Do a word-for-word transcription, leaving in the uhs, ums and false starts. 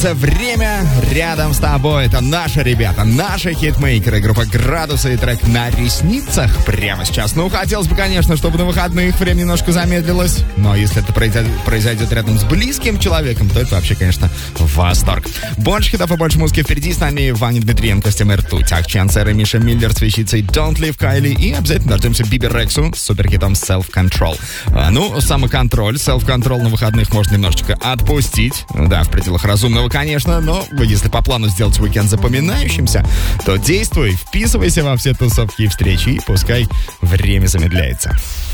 Время рядом с тобой. Это наши ребята, наши хитмейкеры. Группа «Градусы» и трек «На ресницах» прямо сейчас. Ну, хотелось бы, конечно, чтобы на выходных время немножко замедлилось. Но если это произойдет, произойдет рядом с близким человеком, то это вообще, конечно, восторг. Больше хитов и больше музыки впереди. С нами Ваня Дмитриенко, Стим Ртуть, Акчан, Сэр и Миша Миллер с вещицей «Don't Leave Kylie». И обязательно дождемся Биби Рексу с суперхитом «Self Control». А, ну, самоконтроль, self-control на выходных можно немножечко отпустить. Да, в пределах разумного, конечно, но если по плану сделать уикенд запоминающимся, то действуй, вписывайся во все тусовки и встречи, и пускай время замедляется.